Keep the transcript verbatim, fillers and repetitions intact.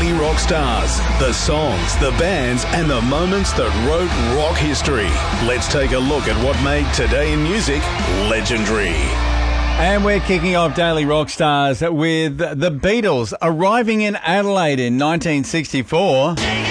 Daily Rock Stars. The songs, the bands, and the moments that wrote rock history. Let's take a look at what made Today in Music legendary. And we're kicking off Daily Rock Stars with the Beatles arriving in Adelaide in nineteen sixty-four.